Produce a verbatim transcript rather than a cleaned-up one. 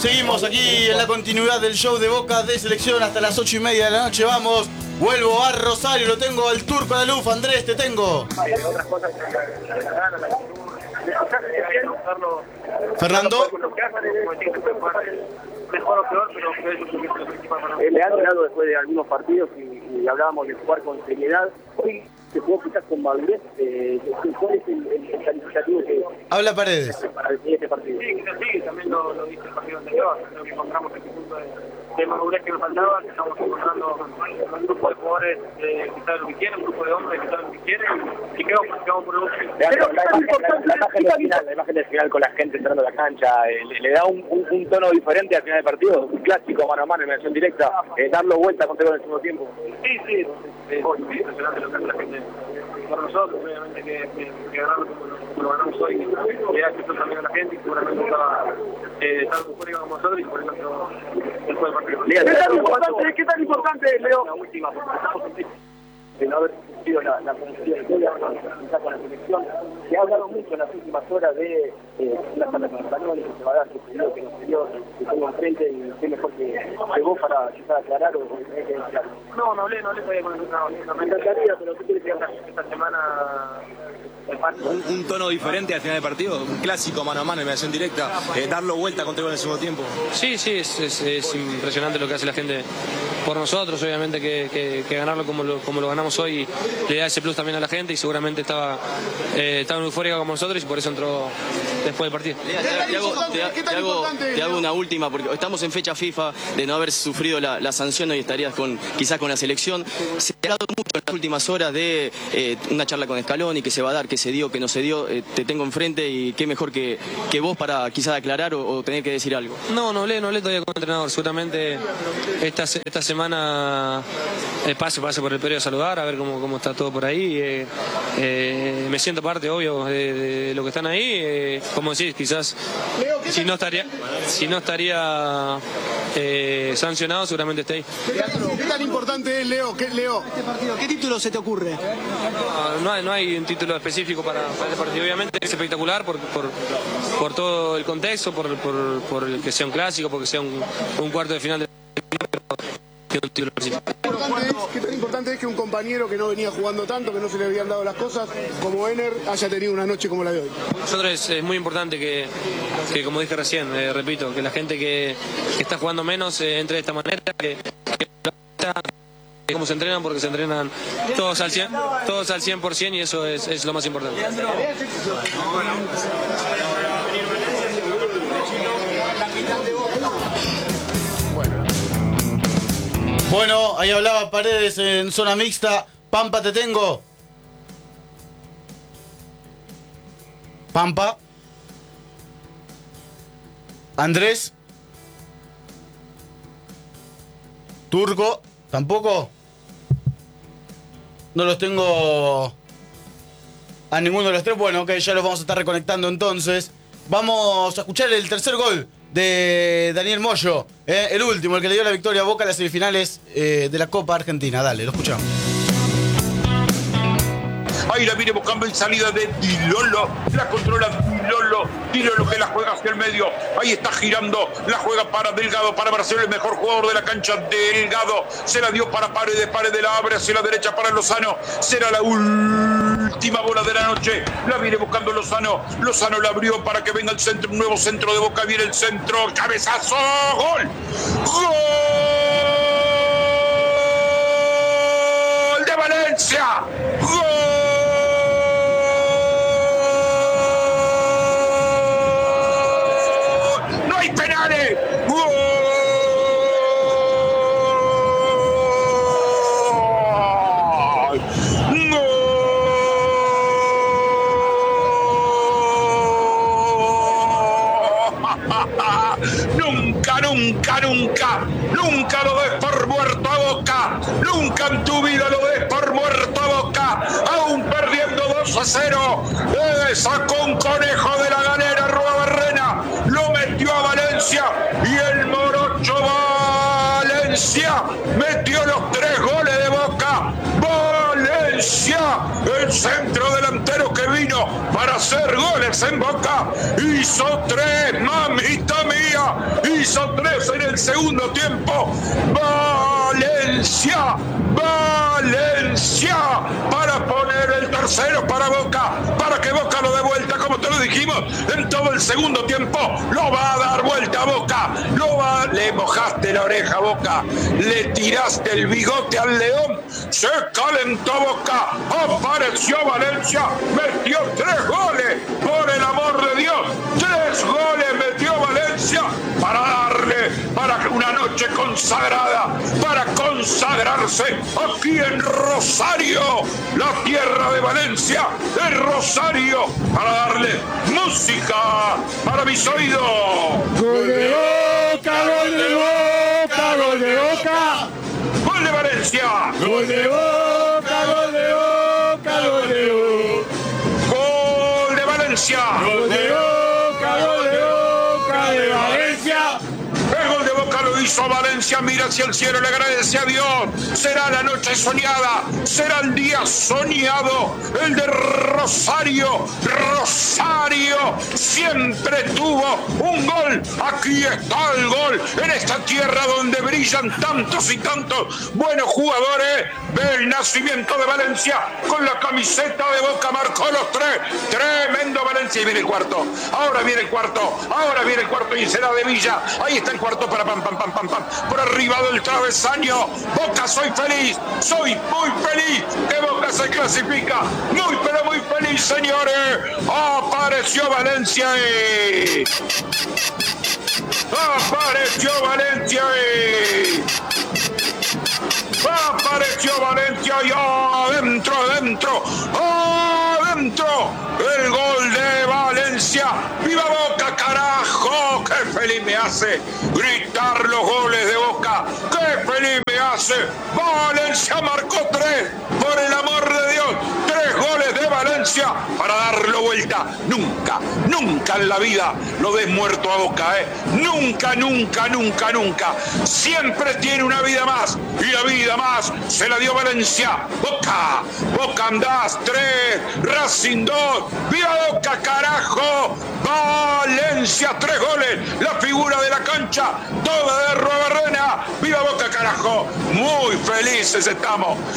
Seguimos aquí en la continuidad del show de Boca de Selección hasta las ocho y media de la noche. Vamos, vuelvo a Rosario, lo tengo al Turco de la Luz. Andrés, te tengo. Fernando. Mejor o peor, pero eh, le han ganado después de algunos partidos y, y hablábamos de jugar con seriedad. Hoy se jugó quizás con madurez. Eh, ¿Cuál es el, el, el calificativo que habla Paredes para definir este partido? Sí, quizás sí, también lo, lo dije el partido anterior. Creo que encontramos este punto de, de madurez que nos faltaba, que estamos encontrando un grupo de jugadores eh, que saben lo que quieren, un grupo de hombres que saben lo que quieren y que vamos, que vamos por el último. La, la, la, la, la, imagen del final, la imagen del final con la gente entrando a la cancha, eh, le, le da un, un, un tono diferente al final del partido, un clásico mano a mano, en acción directa, eh, darlo vuelta con todo en el segundo tiempo. Sí, sí, es impresionante lo que hace la gente por nosotros, obviamente que, que, que ganarlo como lo, como lo ganamos hoy, le da actitud también a la gente y seguramente estaba eh, tan eufórica como nosotros y por eso después del partido. ¿Qué tan importante, qué tan importante, Leo? La última, porque de no haber sido la, la conexión historia con la selección. Se ha hablado mucho en las últimas horas de eh, una charla con españoles que se va a dar, que se dio, que no se dio, que tengo enfrente y qué mejor que, que vos para quizás aclarar o que tenés que decir algo. No, no hablé, no hablé todavía con el entrenador. No, me encantaría, pero ¿qué quieres decir esta semana? Un, un tono diferente al final del partido, un clásico mano a mano, inmediación directa, eh, darlo vuelta contra en el segundo tiempo. Sí, sí, es, es, es impresionante lo que hace la gente por nosotros, obviamente que, que, que ganarlo como lo, como lo ganamos hoy le da ese plus también a la gente y seguramente estaba, eh, estaba eufórica como nosotros y por eso entró después del partido. Lea, te, te, hago, te, te, hago, te hago una última, porque estamos en fecha FIFA, de no haber sufrido la, la sanción, hoy estarías con, quizás con la selección. Se ha hablado mucho en las últimas horas de eh, una charla con Scaloni, que se va a dar, que se dio, que no se dio, eh, te tengo enfrente y qué mejor que, que vos para quizás aclarar o, o tener que decir algo. No, no hablé, no hablé todavía con el entrenador, seguramente esta, esta semana eh, pase, pase por el periodo de saludar, a ver cómo, cómo está todo por ahí. Eh, eh, me siento parte, obvio, de, de lo que están ahí. Eh, como decís, quizás si no estaría, si no estaría eh, sancionado, seguramente esté ahí. ¿Qué tan importante es, Leo? ¿Qué, Leo? Este partido, ¿qué título se te ocurre? No, no, hay, no hay un título específico para, para este partido. Obviamente es espectacular por, por, por todo el contexto, por, por, por el que sea un clásico, porque sea un, un cuarto de final de un título específico. ¿Qué tan importante es que un compañero que no venía jugando tanto, que no se le habían dado las cosas, como Ener, haya tenido una noche como la de hoy? Nosotros es, es muy importante que, que, como dije recién, eh, repito, que la gente que, que está jugando menos eh, entre de esta manera, que, que cómo se entrenan, porque se entrenan todos al cien, todos al cien por ciento y eso es, es lo más importante. Bueno, ahí hablaba Paredes en zona mixta. Pampa, te tengo. Pampa. Andrés. Turco. ¿Tampoco? No los tengo a ninguno de los tres. Bueno, ok, ya los vamos a estar reconectando entonces. Vamos a escuchar el tercer gol de Daniel Moyo, eh, el último, el que le dio la victoria a Boca en las semifinales eh, de la Copa Argentina. Dale, lo escuchamos. Ahí la viene buscando en salida de Di Lolo. La controla Di Lolo. Di Lolo que la juega hacia el medio. Última. Ahí está girando. La juega para Delgado. Para Marcelo, el mejor jugador de la cancha. Delgado. Se la dio para Paredes. Paredes la abre hacia la derecha para Lozano. Será la última bola de la noche. La viene buscando Lozano. Lozano la abrió para que venga el centro. Un nuevo centro de Boca. Viene el centro. Cabezazo. Gol. Gol de Valencia. Gol. Nunca, nunca, nunca, nunca lo des por muerto a Boca, nunca en tu vida lo des por muerto a Boca, aún perdiendo dos a cero, eh, sacó un conejo de la galera Rua Barrena, lo metió a Valencia y el morocho Valencia metió los tres goles de Boca. Valencia, el centro delantero que vino para hacer goles en Boca. Hizo tres, mamita mía. Hizo tres en el segundo tiempo. Valencia, Valencia, para poner el tercero para Boca, para que Boca lo dé vuelta, como te lo dijimos, en todo el segundo tiempo. Lo va a dar vuelta a Boca, lo va, le mojaste la oreja a Boca, le tiraste el bigote al león, se calentó Boca, apareció Valencia, metió tres goles, por el amor de Dios, tres goles metió Valencia para darle, para una noche consagrada, para consagrarse aquí en Rosario, la tierra de Valencia, de Rosario, para darle música para mis oídos. Gol de Boca, gol de Boca, gol de Boca. Gol de Valencia. Gol de Boca, gol de Boca, gol de Boca. Gol de Valencia. Gol de Boca, gol de Boca de Valencia. El gol de Boca lo hizo Valencia, mira hacia el cielo, le agradece a Dios. Será la noche soñada, será el día soñado, el de Rosario. Rosario siempre tuvo un gol. Aquí está el gol, en esta tierra donde brillan tantos y tantos buenos jugadores. Ve el nacimiento de Valencia con la camiseta de Boca, marcó los tres. Tremendo Valencia, y viene el cuarto. Ahora viene el cuarto, ahora viene el cuarto y será de Villa. Ahí está el cuarto para pam, pam, pam, pam, pam. Por arriba del travesaño. Boca, soy feliz, soy muy feliz que Boca se clasifica. Muy, pero muy feliz, señores. Apareció Valencia y... Apareció Valencia y... Apareció Valencia y adentro, adentro, adentro. El gol de Valencia. ¡Viva Boca, carajo! ¡Qué feliz me hace gritar los goles de Boca! ¡Qué feliz me hace! Valencia marcó tres, por el amor de Dios. Tres goles de Valencia para darlo vuelta. Nunca, nunca en la vida lo des muerto a Boca, ¿eh? Nunca, nunca, nunca, nunca. Siempre tiene una vida más. Y la vida más se la dio Valencia. Boca, Boca andás, tres, Racing dos. ¡Viva Boca, carajo! Valencia, tres goles. La figura de la cancha, toda de Ruabarrena. ¡Viva Boca, carajo! Muy felices estamos.